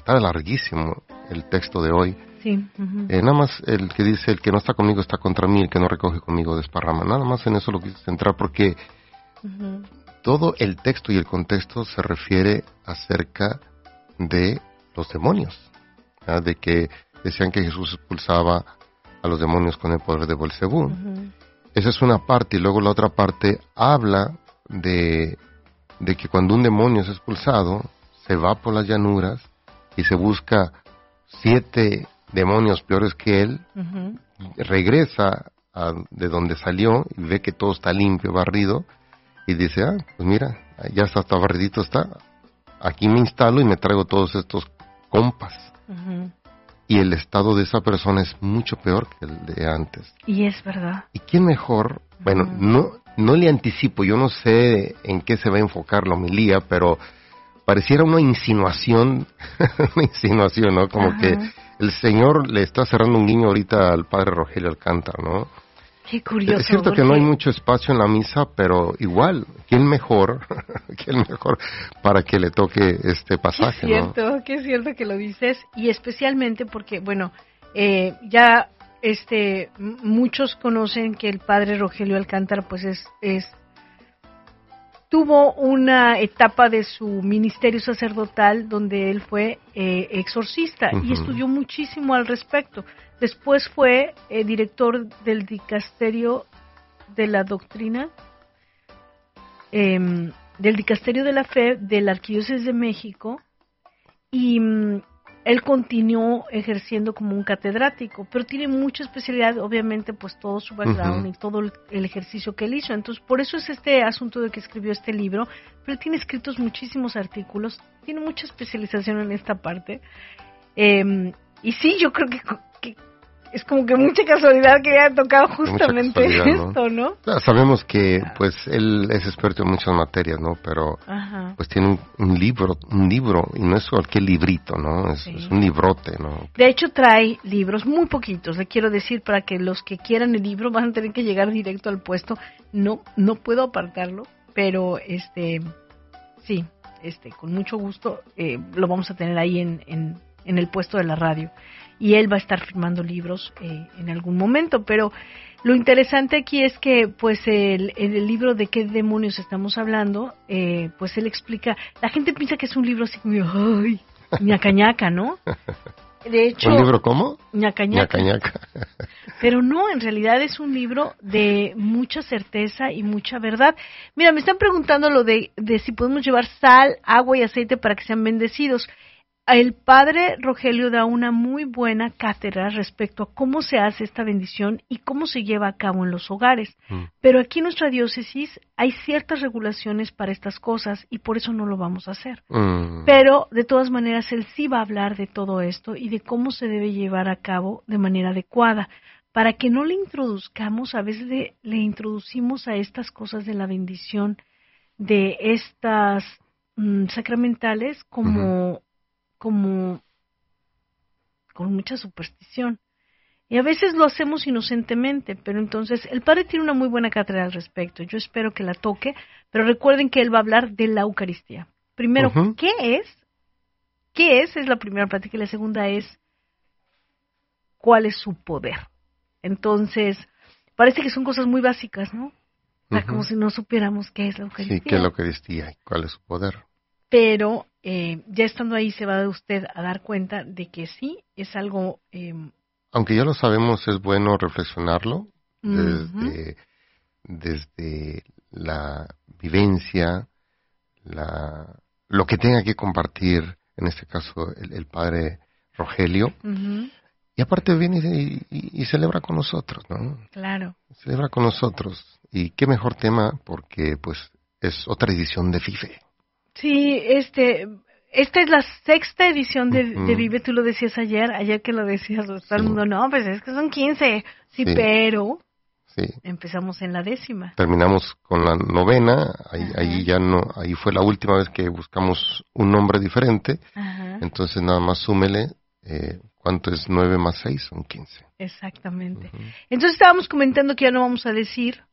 está larguísimo el texto de hoy. Sí. Nada más el que dice, el que no está conmigo está contra mí, el que no recoge conmigo desparrama. Nada más en eso lo quise centrar porque todo el texto y el contexto se refiere acerca de los demonios, ¿verdad? De que decían que Jesús expulsaba a los demonios con el poder de Belcebú. Esa es una parte, y luego la otra parte habla de que cuando un demonio es expulsado, se va por las llanuras y se busca 7 demonios peores que él, regresa de donde salió y ve que todo está limpio, barrido, y dice, pues mira, ya está barridito, está, aquí me instalo y me traigo todos estos compas. Y el estado de esa persona es mucho peor que el de antes. Y es verdad. ¿Y quién mejor? Bueno, no le anticipo, yo no sé en qué se va a enfocar la homilía, pero pareciera una insinuación, ¿no? Como que el Señor le está cerrando un guiño ahorita al padre Rogelio Alcántara, ¿no? Qué curioso. Es cierto que no hay mucho espacio en la misa, pero igual, ¿quién mejor para que le toque este pasaje, ¿no? Qué cierto que lo dices, y especialmente porque, bueno, ya muchos conocen que el padre Rogelio Alcántara, pues tuvo una etapa de su ministerio sacerdotal donde él fue exorcista y estudió muchísimo al respecto. Después fue director del dicasterio de la doctrina, del dicasterio de la fe de la Arquidiócesis de México, y él continuó ejerciendo como un catedrático, pero tiene mucha especialidad, obviamente, pues todo su background y todo el ejercicio que él hizo. Entonces, por eso es este asunto de que escribió este libro, pero él tiene escritos muchísimos artículos, tiene mucha especialización en esta parte. Y sí, yo creo que es como que mucha casualidad que haya tocado justamente esto, ¿no? Sabemos que pues él es experto en muchas materias, ¿no? Pero pues tiene un libro, y no es cualquier librito, ¿no? Es un librote, ¿no? De hecho trae libros, muy poquitos, le quiero decir, para que los que quieran el libro van a tener que llegar directo al puesto. No puedo apartarlo, pero sí, con mucho gusto lo vamos a tener ahí en el puesto de la radio. Y él va a estar firmando libros en algún momento, pero lo interesante aquí es que, pues, en el libro de qué demonios estamos hablando, pues él explica, la gente piensa que es un libro así como, ¡ay! Ñaca, ¿no? De hecho, ¿un libro cómo? Ñaca. Pero no, en realidad es un libro de mucha certeza y mucha verdad. Mira, me están preguntando lo de si podemos llevar sal, agua y aceite para que sean bendecidos. El padre Rogelio da una muy buena cátedra respecto a cómo se hace esta bendición y cómo se lleva a cabo en los hogares. Pero aquí en nuestra diócesis hay ciertas regulaciones para estas cosas y por eso no lo vamos a hacer. Pero de todas maneras él sí va a hablar de todo esto y de cómo se debe llevar a cabo de manera adecuada. Para que no le introduzcamos, a veces le introducimos a estas cosas de la bendición de estas sacramentales como con mucha superstición. Y a veces lo hacemos inocentemente, pero entonces el padre tiene una muy buena cátedra al respecto. Yo espero que la toque, pero recuerden que él va a hablar de la Eucaristía. Primero, ¿qué es? ¿Qué es? Es la primera plática, y la segunda es ¿cuál es su poder? Entonces, parece que son cosas muy básicas, ¿no? Como si no supiéramos qué es la Eucaristía. Sí, qué es la Eucaristía y cuál es su poder. Pero ya estando ahí se va usted a dar cuenta de que sí, es algo... aunque ya lo sabemos, es bueno reflexionarlo desde la vivencia, lo que tenga que compartir, en este caso el padre Rogelio, y aparte viene y celebra con nosotros, ¿no? Claro. Celebra con nosotros, y qué mejor tema, porque pues es otra edición de FIFE. Sí, esta es la 6ª edición de Vive, tú lo decías ayer que lo decías, todo el mundo, no, pues es que son 15, sí. Pero empezamos en la 10ª. Terminamos con la 9ª, ahí ya no, ahí fue la última vez que buscamos un nombre diferente, entonces nada más súmele, ¿cuánto es 9 más 6? Son 15. Exactamente. Entonces estábamos comentando que ya no vamos a decir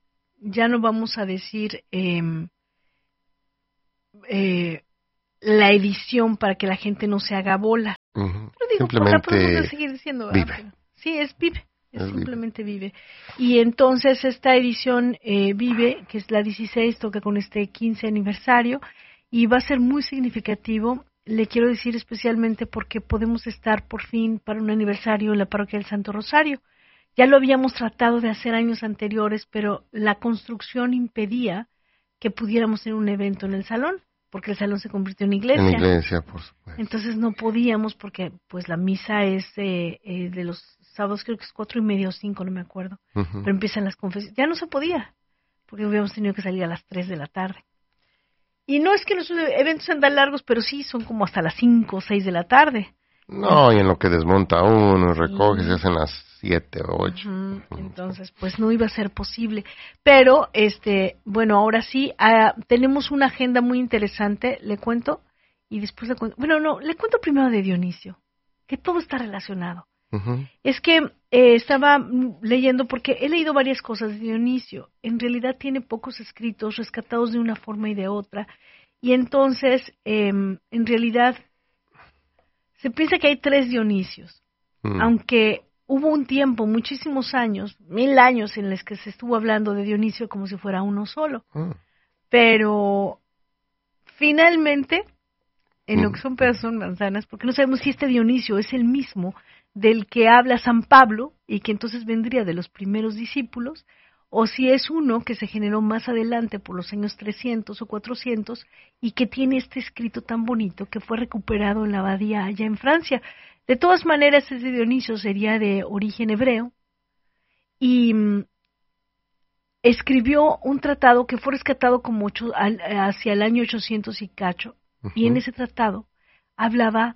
la edición para que la gente no se haga bola. Uh-huh. Pero digo, la podemos seguir diciendo, vive. Pero, sí, es vive. Simplemente vive. Y entonces esta edición Vive, que es la 16, toca con este 15 aniversario y va a ser muy significativo. Le quiero decir especialmente porque podemos estar por fin para un aniversario en la parroquia del Santo Rosario. Ya lo habíamos tratado de hacer años anteriores, pero la construcción impedía que pudiéramos tener un evento en el salón, porque el salón se convirtió en iglesia. En iglesia, por supuesto. Entonces no podíamos porque pues la misa es de los sábados, creo que es 4:30 o 5, no me acuerdo. Uh-huh. Pero empiezan las confesiones. Ya no se podía, porque hubiéramos tenido que salir a las 3 de la tarde. Y no es que los eventos sean tan largos, pero sí son como hasta las 5 o 6 de la tarde. No, y en lo que desmonta uno, recoge, se hacen las 7 o 8. Uh-huh. Entonces, pues no iba a ser posible. Pero, bueno, ahora sí, tenemos una agenda muy interesante, le cuento, y después le cuento. Bueno, no, le cuento primero de Dionisio, que todo está relacionado. Uh-huh. Es que estaba leyendo, porque he leído varias cosas de Dionisio. En realidad tiene pocos escritos rescatados de una forma y de otra. Y entonces, en realidad, se piensa que hay 3 Dionisios. Aunque hubo un tiempo, muchísimos años, 1000 años, en los que se estuvo hablando de Dionisio como si fuera uno solo. Pero, finalmente, en lo que son pedazos son manzanas, porque no sabemos si este Dionisio es el mismo del que habla San Pablo y que entonces vendría de los primeros discípulos, o si es uno que se generó más adelante por los años 300 o 400 y que tiene este escrito tan bonito que fue recuperado en la abadía allá en Francia. De todas maneras, ese Dionisio sería de origen hebreo y escribió un tratado que fue rescatado como hacia el año 800 y cacho, uh-huh. Y en ese tratado hablaba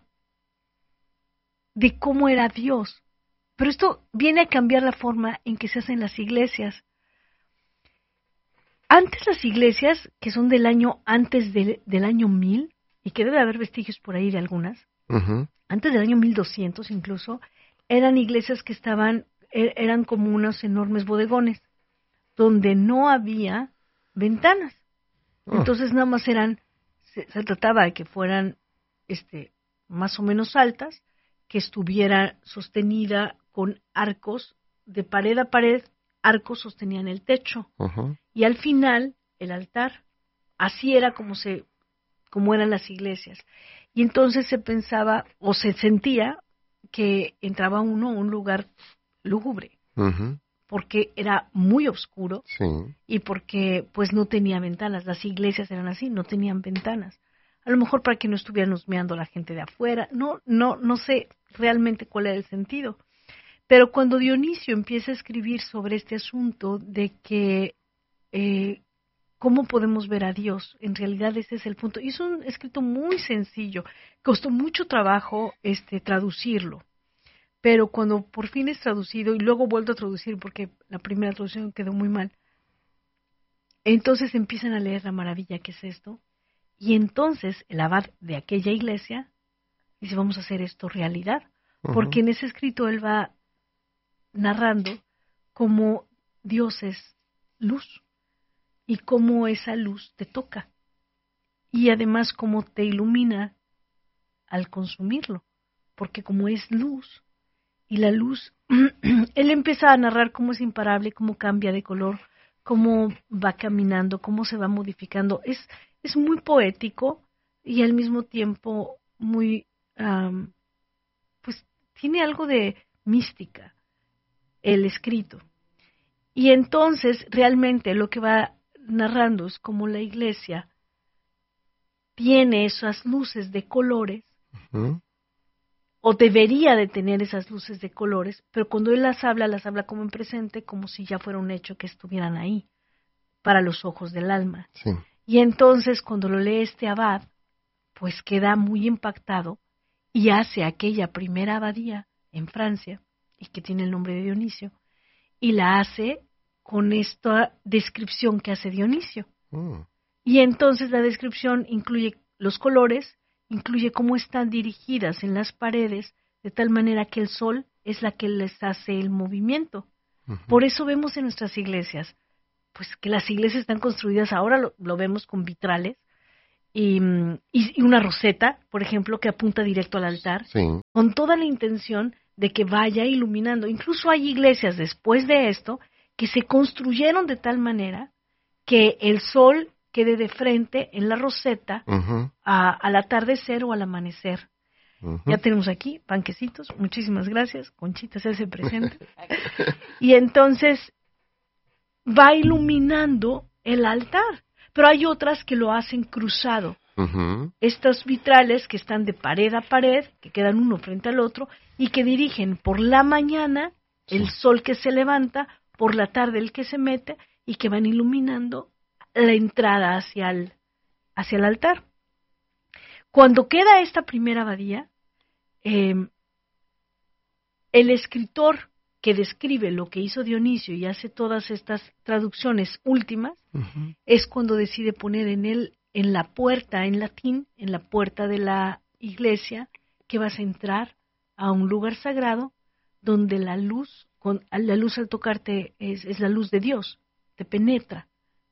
de cómo era Dios. Pero esto viene a cambiar la forma en que se hacen las iglesias. Antes las iglesias, que son del año antes del año 1000, y que debe haber vestigios por ahí de algunas, uh-huh. Antes del año 1200 incluso, eran iglesias que eran como unos enormes bodegones, donde no había ventanas. Entonces nada más se trataba de que fueran más o menos altas, que estuviera sostenida con arcos de pared a pared, arcos sostenían el techo, uh-huh. Y al final el altar. Así era como eran las iglesias. Y entonces se pensaba o se sentía que entraba uno a un lugar lúgubre, uh-huh. Porque era muy oscuro, sí. Y porque pues no tenía ventanas. Las iglesias eran así, no tenían ventanas. A lo mejor para que no estuvieran husmeando la gente de afuera. No sé realmente cuál era el sentido. Pero cuando Dionisio empieza a escribir sobre este asunto de que cómo podemos ver a Dios, en realidad ese es el punto. Y es un escrito muy sencillo, costó mucho trabajo traducirlo, pero cuando por fin es traducido, y luego vuelto a traducir porque la primera traducción quedó muy mal, entonces empiezan a leer la maravilla que es esto, y entonces el abad de aquella iglesia dice, vamos a hacer esto realidad, uh-huh. Porque en ese escrito él va narrando cómo Dios es luz, y cómo esa luz te toca, y además cómo te ilumina al consumirlo, porque como es luz, y la luz, él empieza a narrar cómo es imparable, cómo cambia de color, cómo va caminando, cómo se va modificando, es muy poético, y al mismo tiempo muy, pues tiene algo de mística, el escrito, y entonces realmente lo que va narrando es como la iglesia tiene esas luces de colores, uh-huh. O debería de tener esas luces de colores, pero cuando él las habla como en presente, como si ya fuera un hecho que estuvieran ahí, para los ojos del alma. Sí. Y entonces cuando lo lee este abad, pues queda muy impactado y hace aquella primera abadía en Francia, y que tiene el nombre de Dionisio, y la hace con esta descripción que hace Dionisio. Y entonces la descripción incluye los colores, incluye cómo están dirigidas en las paredes, de tal manera que el sol es la que les hace el movimiento. Uh-huh. Por eso vemos en nuestras iglesias, pues que las iglesias están construidas, ahora lo vemos con vitrales, y una roseta, por ejemplo, que apunta directo al altar, Sí. con toda la intención de que vaya iluminando. Incluso hay iglesias después de esto que se construyeron de tal manera que el sol quede de frente en la roseta al atardecer o al amanecer. Ya tenemos aquí panquecitos, muchísimas gracias, Conchita se hace presente. Y entonces va iluminando el altar, pero hay otras que lo hacen cruzado. Estos vitrales que están de pared a pared, que quedan uno frente al otro, y que dirigen por la mañana el sol que se levanta, por la tarde el que se mete, y que van iluminando la entrada hacia el altar. Cuando queda esta primera abadía, el escritor que describe lo que hizo Dionisio y hace todas estas traducciones últimas, es cuando decide poner en la puerta, en latín, en la puerta de la iglesia, que vas a entrar a un lugar sagrado donde la luz al tocarte es la luz de Dios, te penetra,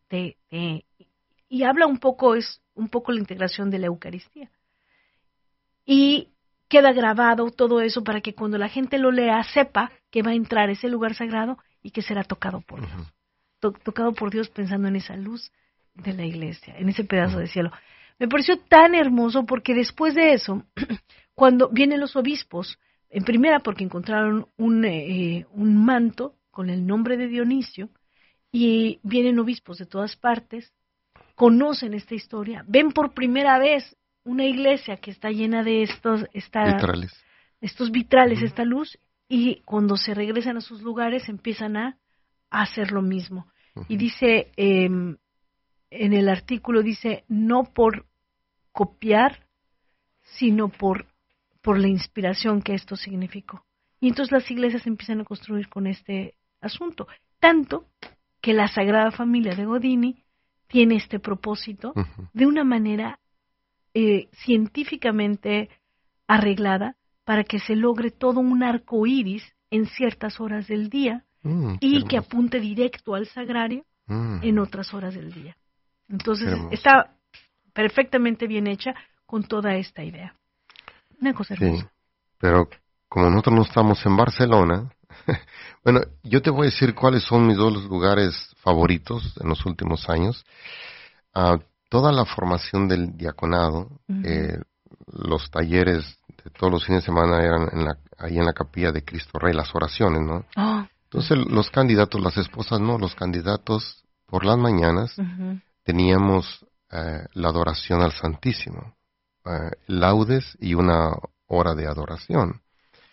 y habla es un poco la integración de la Eucaristía. Y queda grabado todo eso para que cuando la gente lo lea sepa que va a entrar a ese lugar sagrado y que será tocado por Dios. Tocado por Dios pensando en esa luz de la iglesia, en ese pedazo de cielo. Me pareció tan hermoso porque después de eso, cuando vienen los obispos, en primera porque encontraron un manto con el nombre de Dionisio, y vienen obispos de todas partes, conocen esta historia, ven por primera vez una iglesia que está llena de estos vitrales, esta luz, y cuando se regresan a sus lugares empiezan a hacer lo mismo. Y dice, en el artículo dice, no por copiar, sino por la inspiración que esto significó. Y entonces las iglesias empiezan a construir con este asunto, tanto que la Sagrada Familia de Godini tiene este propósito de una manera científicamente arreglada para que se logre todo un arco iris en ciertas horas del día y que apunte directo al sagrario en otras horas del día. Entonces está perfectamente bien hecha con toda esta idea. Una cosa hermosa. Sí, pero como nosotros no estamos en Barcelona, bueno, yo te voy a decir cuáles son mis dos lugares favoritos en los últimos años. Toda la formación del diaconado, los talleres de todos los fines de semana eran ahí en la capilla de Cristo Rey, las oraciones, ¿no? Entonces los candidatos, las esposas no, los candidatos por las mañanas teníamos la adoración al Santísimo, laudes y una hora de adoración.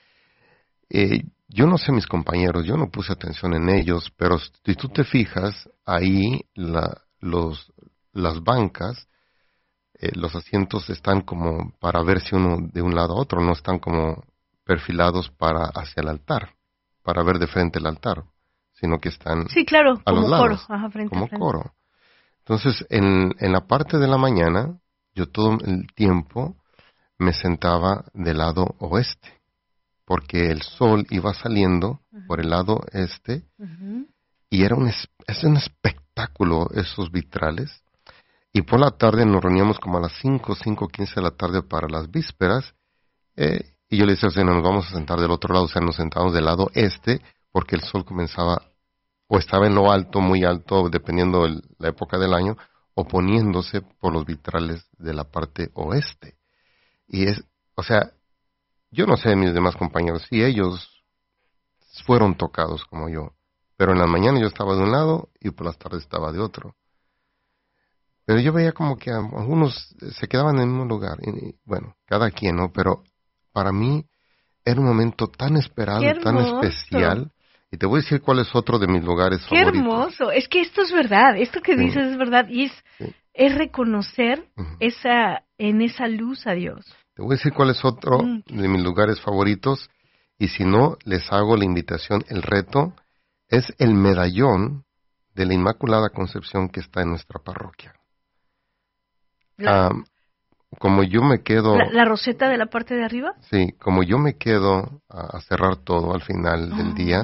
Yo no sé mis compañeros, yo no puse atención en ellos, pero si tú te fijas, ahí las bancas, los asientos están como para verse uno de un lado a otro, no están como perfilados hacia el altar, para ver de frente el altar, sino que están a los lados, como coro. Entonces, en la parte de la mañana, yo todo el tiempo me sentaba del lado oeste, porque el sol iba saliendo por el lado este, y es un espectáculo esos vitrales. Y por la tarde nos reuníamos como a las 5:15 de la tarde para las vísperas, y yo le decía, nos vamos a sentar del otro lado, o sea, nos sentamos del lado este, porque el sol comenzaba, o estaba en lo alto, muy alto, dependiendo de la época del año, o poniéndose por los vitrales de la parte oeste. Y yo no sé de mis demás compañeros si ellos fueron tocados como yo, pero en la mañana yo estaba de un lado y por las tardes estaba de otro. Pero yo veía como que algunos se quedaban en un lugar, y, bueno, cada quien, ¿no? Pero para mí era un momento tan esperado, tan especial. Y te voy a decir cuál es otro de mis lugares favoritos. ¡Qué hermoso! Es que esto es verdad, esto que dices es verdad, y es reconocer en esa luz a Dios. Te voy a decir cuál es otro de mis lugares favoritos, y si no, les hago la invitación, el reto, es el medallón de la Inmaculada Concepción que está en nuestra parroquia. Como yo me quedo... ¿La roseta de la parte de arriba? Sí, como yo me quedo a cerrar todo al final del día,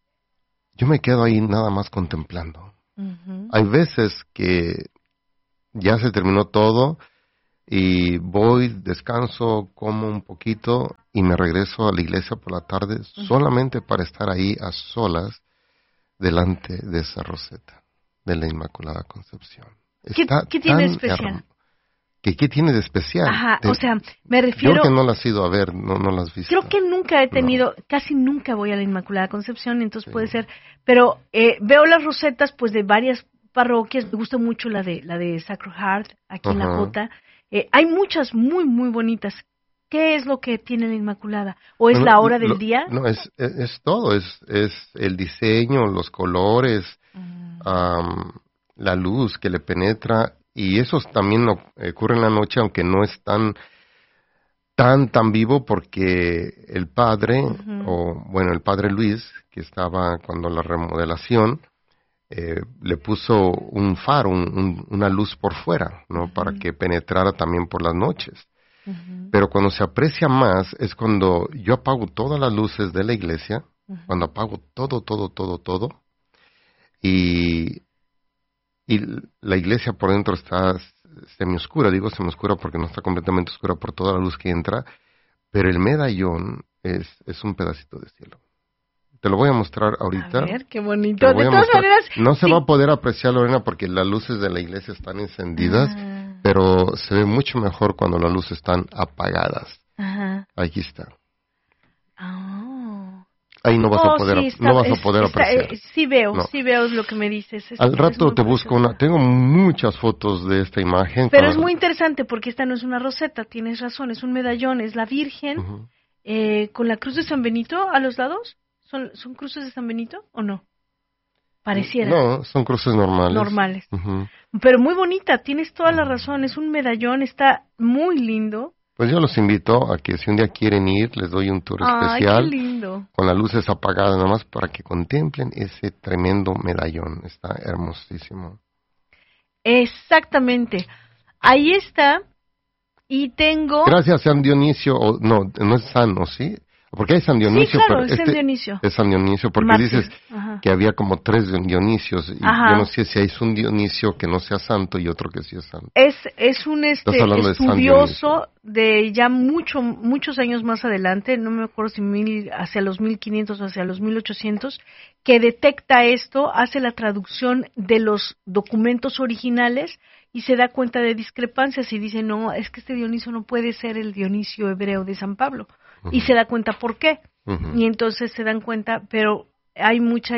yo me quedo ahí nada más contemplando. Hay veces que ya se terminó todo y voy, descanso, como un poquito y me regreso a la iglesia por la tarde solamente para estar ahí a solas delante de esa roseta de la Inmaculada Concepción. ¿Qué tiene de especial? ¿Qué tiene de especial? Ajá, o sea, me refiero... Yo que no la has ido a ver, no la has visto. Creo que nunca he tenido, casi nunca voy a la Inmaculada Concepción, entonces puede ser, pero veo las rosetas pues de varias parroquias, me gusta mucho la de Sacred Heart, aquí en la Jota. Hay muchas muy, muy bonitas. ¿Qué es lo que tiene la Inmaculada? ¿O es la hora del día? No, es todo, es el diseño, los colores, la luz que le penetra, y eso también ocurre en la noche, aunque no es tan vivo, porque el padre, el padre Luis, que estaba cuando la remodelación, le puso un faro, una luz por fuera, ¿no? Para que penetrara también por las noches. Pero cuando se aprecia más es cuando yo apago todas las luces de la iglesia, cuando apago todo, y la iglesia por dentro está semioscura, digo semioscura porque no está completamente oscura por toda la luz que entra, pero el medallón es un pedacito de cielo. Te lo voy a mostrar ahorita. A ver, qué bonito. De todas maneras... No se va a poder apreciar, Lorena, porque las luces de la iglesia están encendidas, pero se ve mucho mejor cuando las luces están apagadas. Aquí está. Ahí no vas a poder apreciar. Sí veo lo que me dices. Al rato te busco tengo muchas fotos de esta imagen. Pero es muy interesante porque esta no es una roseta, tienes razón, es un medallón, es la Virgen con la cruz de San Benito a los lados. ¿Son cruces de San Benito o no? Pareciera. No, son cruces normales. Pero muy bonita, tienes toda la razón, es un medallón, está muy lindo. Pues yo los invito a que si un día quieren ir, les doy un tour especial. Qué lindo. Con las luces apagadas nada más para que contemplen ese tremendo medallón. Está hermosísimo. Exactamente. Ahí está. Y tengo... Gracias, San Dionisio. No es San, ¿o sí? Porque hay San Dionisio, sí, claro, pero San Dionisio. Es San Dionisio, porque Mártir. dices que había como 3 Dionisios, y yo no sé si hay un Dionisio que no sea santo y otro que sí es santo. Es un estudioso de ya muchos años más adelante, no me acuerdo si hacia los 1500 o hacia los 1800, que detecta esto, hace la traducción de los documentos originales y se da cuenta de discrepancias y dice, no, es que este Dionisio no puede ser el Dionisio hebreo de San Pablo. Y se da cuenta por qué. Y entonces se dan cuenta, pero hay mucha,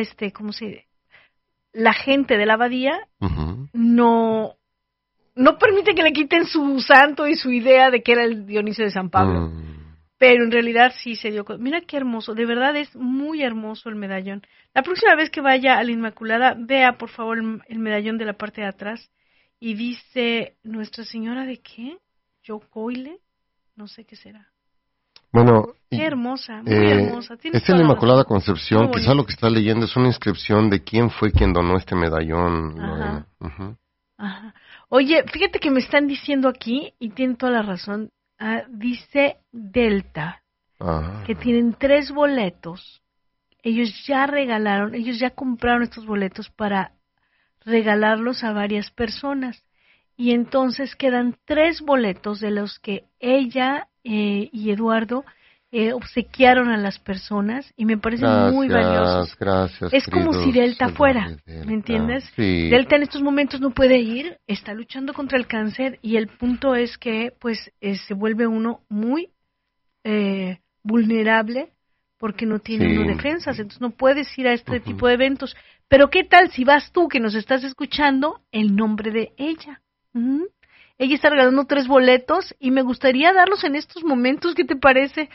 la gente de la abadía no permite que le quiten su santo y su idea de que era el Dionisio de San Pablo. Pero en realidad sí se dio cuenta. Mira qué hermoso, de verdad es muy hermoso el medallón. La próxima vez que vaya a la Inmaculada, vea por favor el medallón de la parte de atrás y dice, ¿Nuestra Señora de qué? ¿Yocoile? No sé qué será. Bueno, qué hermosa, muy hermosa. Es la Inmaculada Concepción, quizá lo que está leyendo es una inscripción de quién fue quien donó este medallón. Ajá. Oye, fíjate que me están diciendo aquí, y tienen toda la razón, dice Delta, que tienen 3 boletos. Ellos ya compraron estos boletos para regalarlos a varias personas. Y entonces quedan 3 boletos de los que ella y Eduardo obsequiaron a las personas y me parecen muy valiosos. Gracias. Es como si Delta fuera, ¿me entiendes? Sí. Delta en estos momentos no puede ir, está luchando contra el cáncer y el punto es que pues se vuelve uno muy vulnerable porque no tiene uno defensas, entonces no puedes ir a este tipo de eventos. Pero ¿qué tal si vas tú que nos estás escuchando en nombre de ella? Ella está regalando 3 boletos y me gustaría darlos en estos momentos. ¿Qué te parece?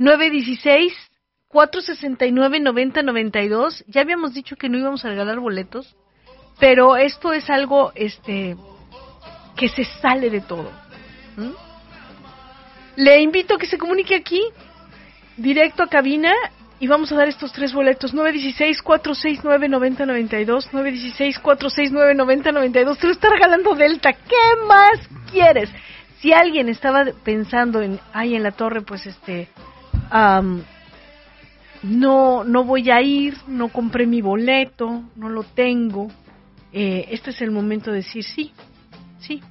916-469-9092. Ya habíamos dicho que no íbamos a regalar boletos, pero esto es algo que se sale de todo. Le invito a que se comunique aquí, directo a cabina, y vamos a dar estos 3 boletos. 916-469-9092. 916-469-9092. Te lo está regalando Delta. ¿Qué más quieres? Si alguien estaba pensando en la torre, pues no voy a ir, no compré mi boleto, no lo tengo. Este es el momento de decir Sí.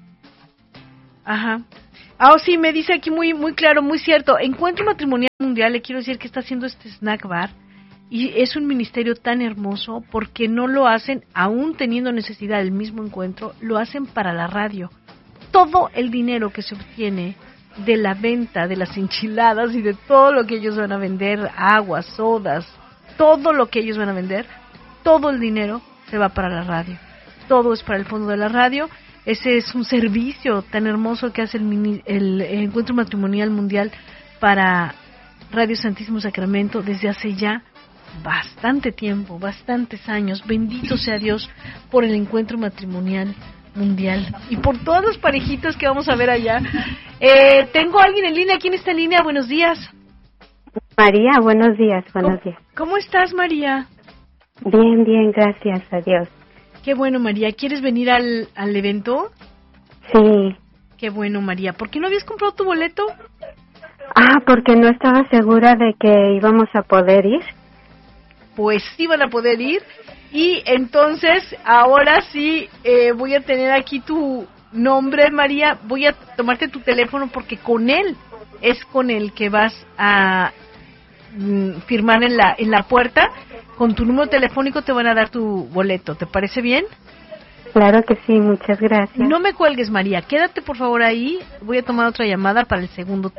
Ajá. Sí, me dice aquí muy muy claro, muy cierto. Encuentro Matrimonial Mundial, le quiero decir que está haciendo este snack bar y es un ministerio tan hermoso porque no lo hacen, aún teniendo necesidad del mismo encuentro, lo hacen para la radio. Todo el dinero que se obtiene de la venta de las enchiladas y de todo lo que ellos van a vender, aguas, sodas, todo lo que ellos van a vender, todo el dinero se va para la radio. Todo es para el fondo de la radio. Ese es un servicio tan hermoso que hace el Encuentro Matrimonial Mundial para Radio Santísimo Sacramento desde hace ya bastante tiempo, bastantes años. Bendito sea Dios por el Encuentro Matrimonial Mundial y por todas las parejitas que vamos a ver allá. Tengo a alguien en línea. ¿Quién está en línea? Buenos días. María, buenos días, buenos días. ¿Cómo estás, María? Bien, bien, gracias a Dios. Qué bueno, María. ¿Quieres venir al evento? Sí. Qué bueno, María. ¿Por qué no habías comprado tu boleto? Porque no estaba segura de que íbamos a poder ir. Pues sí van a poder ir. Y entonces, ahora sí, voy a tener aquí tu nombre, María. Voy a tomarte tu teléfono porque con él es con el que vas a firmar en la puerta. Con tu número telefónico te van a dar tu boleto. ¿Te parece bien? Claro que sí, muchas gracias. No me cuelgues, María. Quédate, por favor, ahí. Voy a tomar otra llamada para el segundo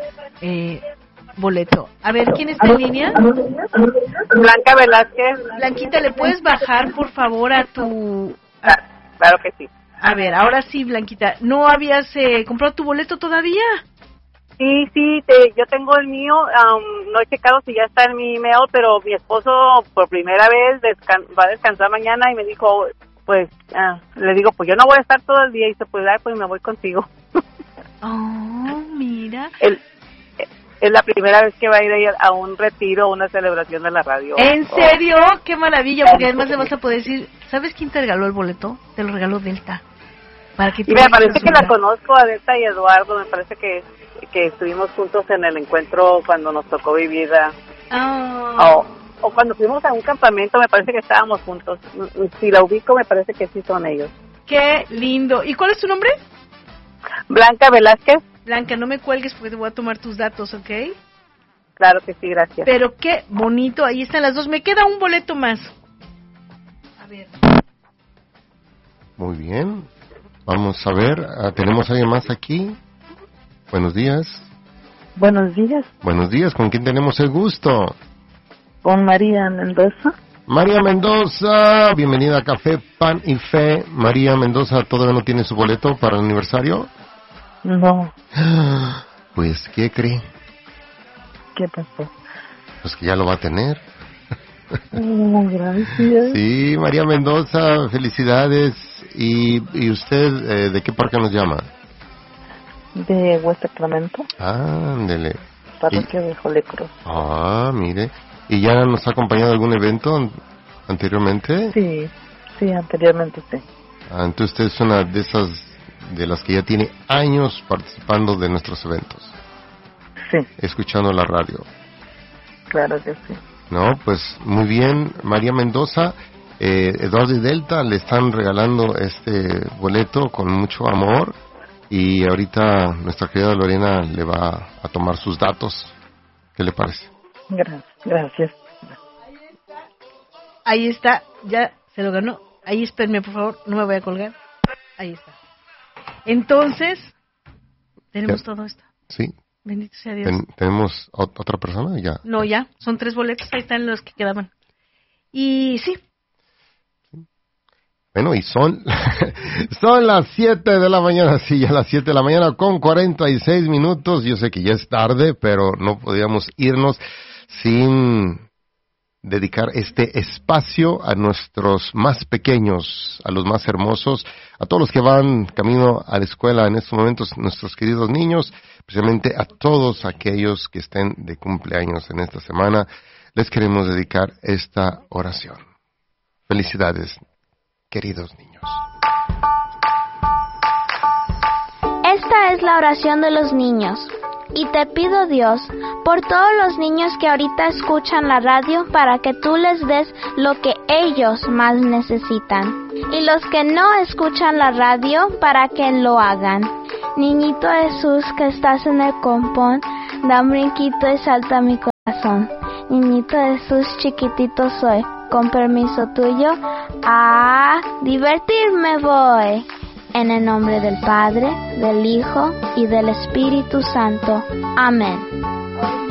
boleto. A ver, ¿quién está en línea? Blanca Velázquez. Blanquita, ¿le puedes bajar, por favor, a tu... Claro que sí. A ver, ahora sí, Blanquita. ¿No habías comprado tu boleto todavía? Sí, yo tengo el mío, no he checado si ya está en mi email, pero mi esposo por primera vez va a descansar mañana y me dijo, pues, le digo, pues yo no voy a estar todo el día, y dice, pues me voy contigo. Oh, mira. Es la primera vez que va a ir a un retiro, una celebración de la radio. ¿En serio? ¡Qué maravilla! Porque además le vas a poder decir, ¿sabes quién te regaló el boleto? Te lo regaló Delta. Para que y me parece que la conozco, a Delta y Eduardo, me parece que estuvimos juntos en el encuentro cuando nos tocó vivir o cuando fuimos a un campamento, me parece que estábamos juntos. Si la ubico, me parece que sí son ellos. ¡Qué lindo! ¿Y cuál es tu nombre? Blanca Velázquez. Blanca, no me cuelgues porque te voy a tomar tus datos, ¿ok? Claro que sí, gracias. Pero qué bonito, ahí están las dos. Me queda un boleto más. A ver. Muy bien. Vamos a ver, ¿tenemos a alguien más aquí? Buenos días. Buenos días. Buenos días, ¿con quién tenemos el gusto? Con María Mendoza. María Mendoza, bienvenida a Café, Pan y Fe. María Mendoza, ¿todavía no tiene su boleto para el aniversario? No. Pues, ¿qué cree? ¿Qué pasó? Pues que ya lo va a tener. Gracias. Sí, María Mendoza, felicidades. ¿Y usted de qué parque nos llama? De West Sacramento. Ándele. Parroquia de Holy Cross. Mire. ¿Y ya nos ha acompañado a algún evento anteriormente? Sí, anteriormente sí. Entonces usted es una de esas, de las que ya tiene años participando de nuestros eventos. Sí. Escuchando la radio. Claro que sí. No, pues muy bien, María Mendoza. Eduardo y Delta le están regalando este boleto con mucho amor y ahorita nuestra querida Lorena le va a tomar sus datos. ¿Qué le parece? Gracias. Ahí está, ya se lo ganó. Ahí espérenme, por favor, no me voy a colgar. Ahí está. Entonces, tenemos todo esto. Sí. Bendito sea Dios. ¿Tenemos otra persona? Ya. No, ya, son 3 boletos, ahí están los que quedaban. Y sí. Bueno, y son las 7 de la mañana, sí, ya las 7 de la mañana con 46 minutos. Yo sé que ya es tarde, pero no podíamos irnos sin dedicar este espacio a nuestros más pequeños, a los más hermosos, a todos los que van camino a la escuela en estos momentos, nuestros queridos niños, especialmente a todos aquellos que estén de cumpleaños en esta semana. Les queremos dedicar esta oración. Felicidades, queridos niños. Esta es la oración de los niños. Y te pido, Dios, por todos los niños que ahorita escuchan la radio, para que tú les des lo que ellos más necesitan. Y los que no escuchan la radio, para que lo hagan. Niñito Jesús, que estás en el compón, da un brinquito y salta a mi corazón. Niñito Jesús, chiquitito soy, con permiso tuyo, a divertirme voy. En el nombre del Padre, del Hijo y del Espíritu Santo. Amén.